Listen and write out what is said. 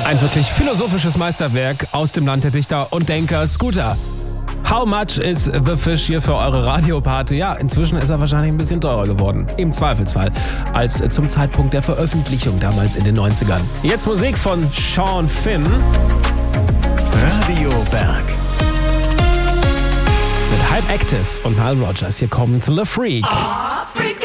Ein wirklich philosophisches Meisterwerk aus dem Land der Dichter und Denker, Scooter. How much is the fish hier für eure Radioparty? Ja, inzwischen ist er wahrscheinlich ein bisschen teurer geworden. Im Zweifelsfall. Als zum Zeitpunkt der Veröffentlichung damals in den 90ern. Jetzt Musik von Sean Finn. Radio Berg. Mit Hype Active und Nile Rodgers. Hier kommt The Freak. Freak